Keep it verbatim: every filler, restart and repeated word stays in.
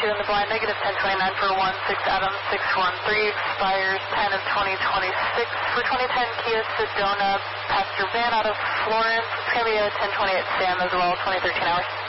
in the blind, negative ten twenty-nine for one six Adam six one three, expires ten of twenty twenty-six. For twenty ten Kia Sedona, Pastor Van out of Florence, it's going to be a ten twenty-eight Sam as well, twenty thirteen hours.